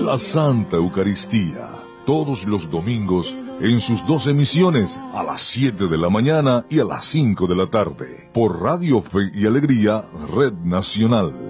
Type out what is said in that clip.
la Santa Eucaristía, todos los domingos en sus 2 emisiones, a las 7 de la mañana y a las 5 de la tarde, por Radio Fe y Alegría, Red Nacional.